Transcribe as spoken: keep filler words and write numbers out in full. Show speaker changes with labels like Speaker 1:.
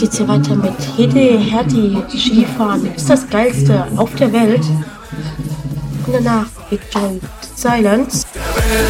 Speaker 1: geht's hier weiter mit Hede Hertie. Skifahren ist das geilste auf der Welt. Und danach Enjoy Silence.